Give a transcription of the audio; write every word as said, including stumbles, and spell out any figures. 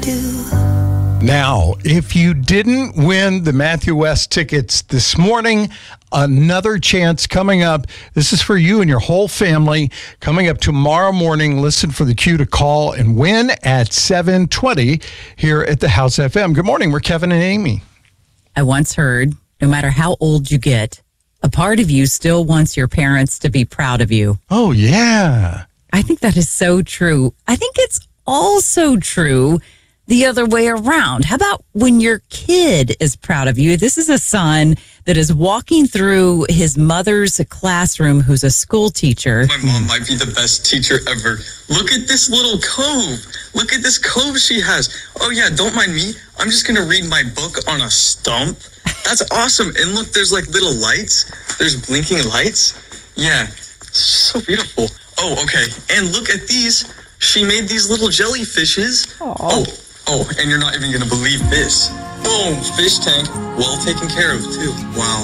Now, if you didn't win the Matthew West tickets this morning, another chance coming up. This is for you and your whole family. Coming up tomorrow morning, listen for the cue to call and win at seven twenty here at the House F M. Good morning. We're Kevin and Amy. I once heard, no matter how old you get, a part of you still wants your parents to be proud of you. Oh, yeah. I think that is so true. I think it's also true the other way around. How about when your kid is proud of you? This is a son that is walking through his mother's classroom who's a school teacher. My mom might be the best teacher ever. Look at this little cove. Look at this cove she has. Oh yeah, don't mind me. I'm just going to read my book on a stump. That's awesome. And look, there's like little lights. There's blinking lights. Yeah, so beautiful. Oh, okay. And look at these. She made these little jellyfishes. Aww. Oh, oh, and you're not even going to believe this. Boom, fish tank, well taken care of too. Wow.